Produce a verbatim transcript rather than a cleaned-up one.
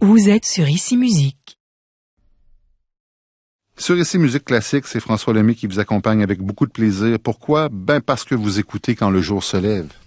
Vous êtes sur Ici Musique. Sur Ici Musique Classique, c'est François Lemay qui vous accompagne avec beaucoup de plaisir. Pourquoi? Ben parce que vous écoutez quand le jour se lève.